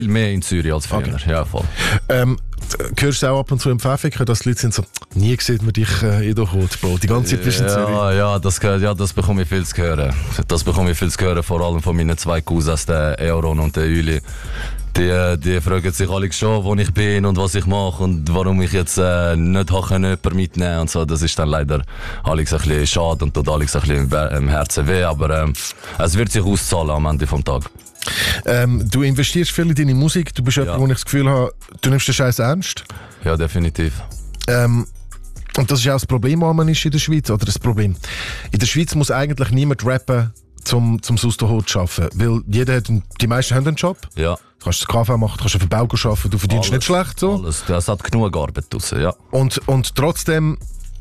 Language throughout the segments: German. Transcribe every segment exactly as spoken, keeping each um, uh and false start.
viel mehr in Zürich als früher. Okay. Ja, voll. Ähm, hörst du auch ab und zu im Pfäffiken, dass die Leute sind so, nie sieht man dich äh, in der Haut, Bro. Die ganze Zeit bist du in Zürich. Ja, ja, das, ja, das bekomme ich viel zu hören. Das bekomme ich viel zu hören, vor allem von meinen zwei Cousins, der Euron und der Uli. Die, die fragen sich alle schon, wo ich bin und was ich mache und warum ich jetzt äh, nicht habe jemanden mitnehmen und so. Das ist dann leider alles ein bisschen schade und tut alles ein bisschen im Herzen weh, aber ähm, es wird sich auszahlen am Ende des Tages. Ähm, du investierst viel in deine Musik, du bist ja. jemand, wo ich das Gefühl habe, du nimmst den Scheiß ernst. Ja, definitiv. Ähm, und das ist auch das Problem, was man ist in der Schweiz, oder das Problem. In der Schweiz muss eigentlich niemand rappen, zum, zum aus der Haut zu arbeiten, weil jeder hat, die meisten haben einen Job. Ja. Du kannst das Kaffee machen, du kannst einen Verbau arbeiten, du verdienst alles, nicht schlecht. So. Alles, das hat genug Arbeit draussen, ja. Und, und trotzdem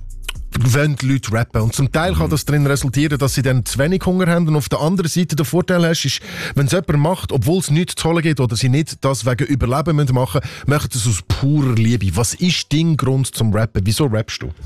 wollen die Leute rappen. Und zum Teil mhm. kann das darin resultieren, dass sie dann zu wenig Hunger haben. Und auf der anderen Seite der Vorteil hast, ist, wenn es jemand macht, obwohl es nichts zu holen geht oder sie nicht das wegen Überleben machen müssen, machen sie es aus purer Liebe. Was ist dein Grund zum Rappen? Wieso rappst du?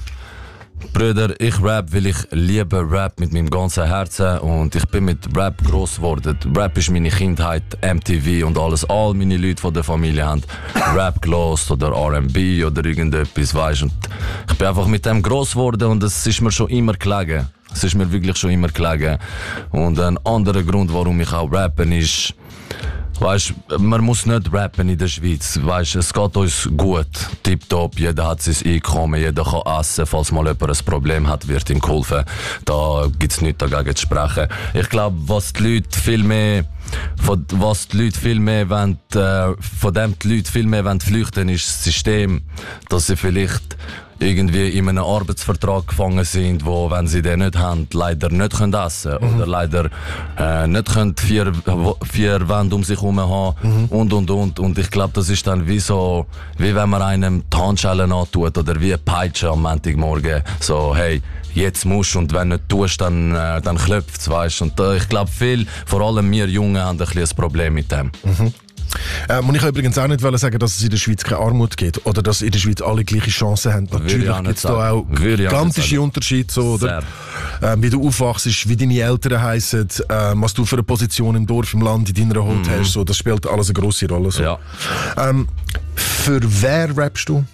Brüder, ich rap, weil ich liebe Rap mit meinem ganzen Herzen und ich bin mit Rap gross geworden. Rap ist meine Kindheit, M T V und alles. All meine Leute von der Familie haben Rap gelost oder R and B oder irgendetwas, weißt. Und ich bin einfach mit dem gross geworden und es ist mir schon immer gelegen. Es ist mir wirklich schon immer gelegen. Und ein anderer Grund, warum ich auch rappen, ist, weißt, man muss nicht rappen in der Schweiz. Weißt, es geht uns gut, tipptopp, jeder hat sein Einkommen, jeder kann essen, falls mal jemand ein Problem hat, wird ihm geholfen. Da gibt es nichts dagegen zu sprechen. Ich glaube, was die Leute viel mehr, von, was die Leute viel mehr wollen, äh, von dem die Leute viel mehr wollen flüchten, ist das System, dass sie vielleicht irgendwie in einem Arbeitsvertrag gefangen sind, wo, wenn sie den nicht haben, leider nicht können essen können. Mhm. Oder leider äh, nicht können vier, vier Wände um sich herum haben. Mhm. Und, und, und. Und ich glaube, das ist dann wie so, wie wenn man einem die Handschellen antut oder wie eine Peitsche am Montagmorgen. So, hey, jetzt musst du und wenn du nicht tust, dann, äh, dann klopft es, weißt du. Und äh, ich glaube, viel, vor allem wir Jungen, haben ein bisschen ein Problem mit dem. Mhm. Ähm, und ich kann übrigens auch nicht sagen, dass es in der Schweiz keine Armut gibt oder dass in der Schweiz alle gleiche Chancen haben. Natürlich gibt es da auch gigantische Unterschiede, so, oder? Ähm, wie du aufwachst, wie deine Eltern heissen, ähm, was du für eine Position im Dorf, im Land, in deiner Haut mhm. hast, so, das spielt alles eine grosse Rolle. So. Ja. Ähm, für wer rappst du?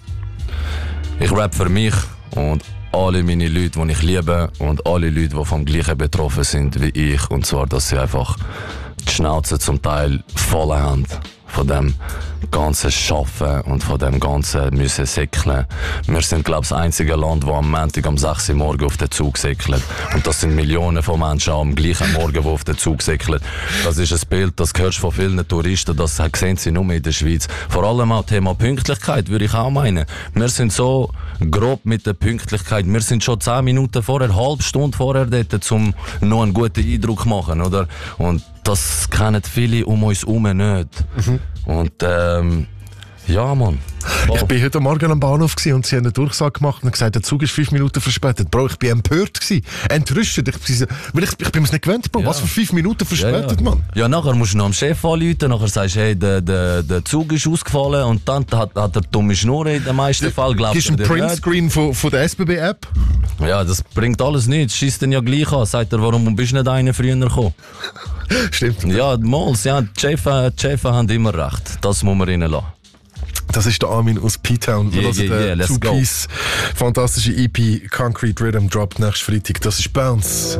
Ich rap für mich und alle meine Leute, die ich liebe und alle Leute, die vom Gleichen betroffen sind wie ich. Und zwar, dass sie einfach die Schnauze zum Teil voll haben von dem ganzen Schaffen und von dem ganzen müssen säckeln. Wir sind, glaube ich, das einzige Land, das am Montag um sechs Uhr morgens auf den Zug säckelt. Und das sind Millionen von Menschen am gleichen Morgen, die auf den Zug säckeln. Das ist ein Bild, das hörst du von vielen Touristen, das sehen sie nur in der Schweiz. Vor allem auch Thema Pünktlichkeit, würde ich auch meinen. Wir sind so grob mit der Pünktlichkeit. Wir sind schon zehn Minuten vorher, eine halbe Stunde vorher dort, um noch einen guten Eindruck zu machen, oder? Und das kennen viele um uns herum nicht. Mhm. Und ähm, ja, Mann. Wow. Ich war heute Morgen am Bahnhof und sie haben eine Durchsage gemacht und gesagt, der Zug ist fünf Minuten verspätet. Bro, ich bin empört gewesen, entrüstet. Ich, ich, ich, ich bin es nicht gewöhnt, Bro. Ja. Was für fünf Minuten verspätet, ja, ja. Mann? Ja, nachher musst du noch am Chef anrufen, nachher sagst du, hey, der, der, der Zug ist ausgefallen und dann hat, hat er dumme Schnur in den meisten Fällen, glaubst du. Gibst du einen Printscreen von, von der S B B-App? Ja, das bringt alles nichts. Schießt den ja gleich an. Sagt er, warum bist du nicht einer früher gekommen? Stimmt. Ja, Mols, ja, die Chefs haben immer recht. Das muss man ihnen lassen. Das ist der Armin aus P-Town. Yeah, also yeah, der yeah, Two-Piece fantastische E P Concrete Rhythm droppt nächsten Freitag. Das ist Bounce.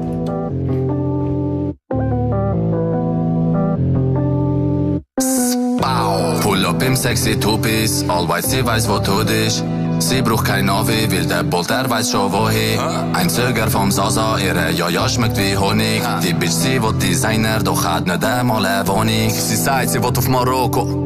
Wow. Pull up im sexy Two-Piece, all white, sie weiß, wo du dich. Sie braucht kein Navi, weil der Bolt, er weiß schon wohin. Ein Zöger vom Sasa, ihre Jaja schmeckt wie Honig. Die Bitch, sie will Designer, doch hat nicht einmal eine Wohnung. Sie sagt, sie will auf Marokko.